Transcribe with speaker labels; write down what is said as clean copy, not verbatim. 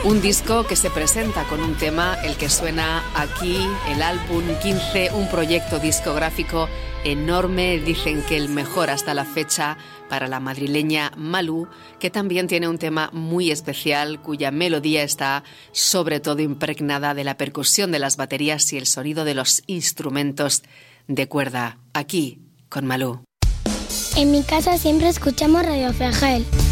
Speaker 1: Un disco que se presenta con un tema, el que suena aquí, el álbum 15, un proyecto discográfico enorme, dicen que el mejor hasta la fecha para la madrileña Malú, que también tiene un tema muy especial cuya melodía está sobre todo impregnada de la percusión de las baterías y el sonido de los instrumentos de cuerda. Aquí, con Malú.
Speaker 2: En mi casa siempre escuchamos Radio Fragel.